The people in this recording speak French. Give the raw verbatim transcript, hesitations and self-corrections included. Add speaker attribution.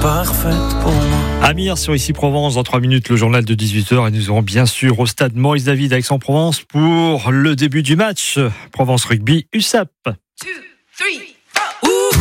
Speaker 1: parfaite pour moi.
Speaker 2: Amir sur Ici Provence, dans trois minutes le journal de dix-huit heures et nous serons bien sûr au stade Maurice David à Aix-en-Provence pour le début du match Provence Rugby U S A P.
Speaker 3: Two, three, four.